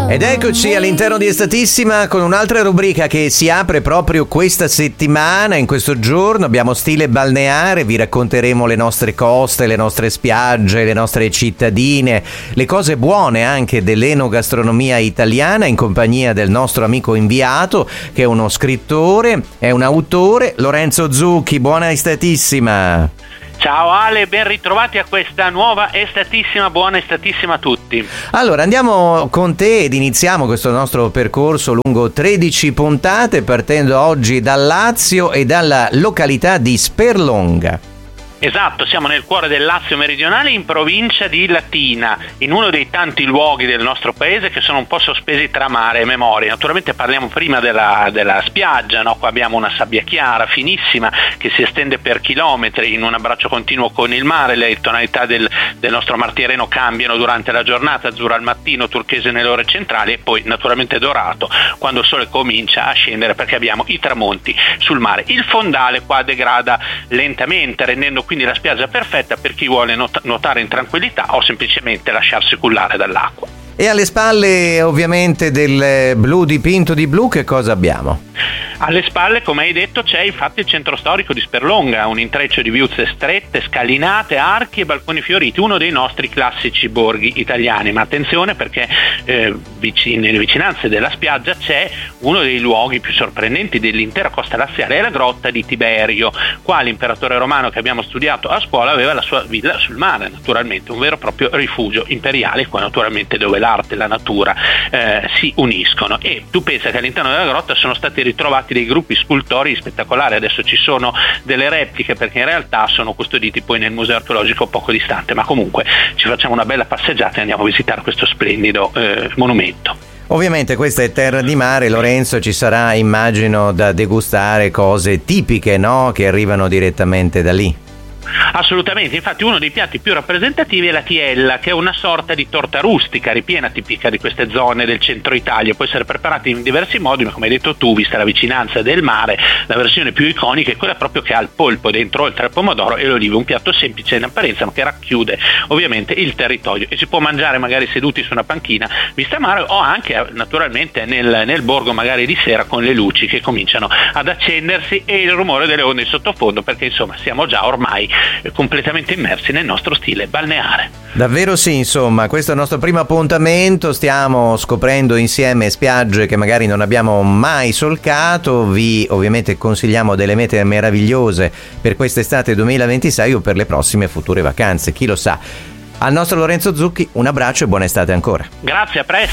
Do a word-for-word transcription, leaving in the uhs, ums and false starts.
Ed eccoci all'interno di Estatissima con un'altra rubrica che si apre proprio questa settimana. In questo giorno abbiamo stile balneare, vi racconteremo le nostre coste, le nostre spiagge, le nostre cittadine, le cose buone anche dell'enogastronomia italiana, in compagnia del nostro amico inviato che è uno scrittore, è un autore, Lorenzo Zucchi. Buona Estatissima! Ciao Ale, ben ritrovati a questa nuova Estatissima, buona Estatissima a tutti. Allora andiamo con te ed iniziamo questo nostro percorso lungo tredici puntate, partendo oggi dal Lazio e dalla località di Sperlonga. Esatto, siamo nel cuore del Lazio meridionale, in provincia di Latina, in uno dei tanti luoghi del nostro paese che sono un po' sospesi tra mare e memoria. Naturalmente parliamo prima della, della spiaggia, no? Qua abbiamo una sabbia chiara, finissima, che si estende per chilometri in un abbraccio continuo con il mare. Le tonalità del, del nostro Mar Tirreno cambiano durante la giornata, azzurro al mattino, turchese nelle ore centrali e poi naturalmente dorato quando il sole comincia a scendere, perché abbiamo i tramonti sul mare. Il fondale qua degrada lentamente, rendendo quindi la spiaggia perfetta per chi vuole nuot- nuotare in tranquillità o semplicemente lasciarsi cullare dall'acqua. E alle spalle ovviamente del blu dipinto di blu che cosa abbiamo? Alle spalle, come hai detto, c'è infatti il centro storico di Sperlonga, un intreccio di viuzze strette, scalinate, archi e balconi fioriti, uno dei nostri classici borghi italiani. Ma attenzione, perché eh, vicin- nelle vicinanze della spiaggia c'è uno dei luoghi più sorprendenti dell'intera costa laziale, è la grotta di Tiberio. Qua l'imperatore romano che abbiamo studiato a scuola aveva la sua villa sul mare, naturalmente, un vero e proprio rifugio imperiale, qua naturalmente dove l'arte e la natura eh, si uniscono. E tu pensa che all'interno della grotta sono stati ritrovati dei gruppi scultori spettacolari. Adesso ci sono delle repliche perché in realtà sono custoditi poi nel museo archeologico poco distante, ma comunque ci facciamo una bella passeggiata e andiamo a visitare questo splendido eh, monumento. Ovviamente questa è terra di mare, Lorenzo, ci sarà, immagino, da degustare cose tipiche, no? Che arrivano direttamente da lì. Assolutamente, infatti uno dei piatti più rappresentativi è la tiella, che è una sorta di torta rustica ripiena, tipica di queste zone del centro Italia. Può essere preparata in diversi modi, ma come hai detto tu, vista la vicinanza del mare, la versione più iconica è quella proprio che ha il polpo dentro, oltre al pomodoro e l'olivo, un piatto semplice in apparenza ma che racchiude ovviamente il territorio e si può mangiare magari seduti su una panchina vista mare o anche naturalmente nel, nel borgo, magari di sera con le luci che cominciano ad accendersi e il rumore delle onde in sottofondo, perché insomma siamo già ormai completamente immersi nel nostro stile balneare. Davvero sì, insomma, questo è il nostro primo appuntamento, stiamo scoprendo insieme spiagge che magari non abbiamo mai solcato. Vi ovviamente consigliamo delle mete meravigliose per quest'estate duemilaventisei o per le prossime future vacanze, chi lo sa. Al nostro Lorenzo Zucchi un abbraccio e buona estate ancora. Grazie, a presto.